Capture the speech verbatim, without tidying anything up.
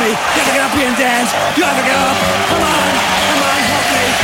me. You have to get up here and dance. You have to get up. Come on.